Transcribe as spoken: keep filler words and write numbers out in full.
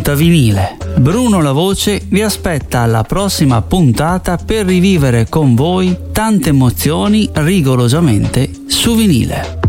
ascolta vinile. Bruno La Voce vi aspetta alla prossima puntata per rivivere con voi tante emozioni rigorosamente su vinile.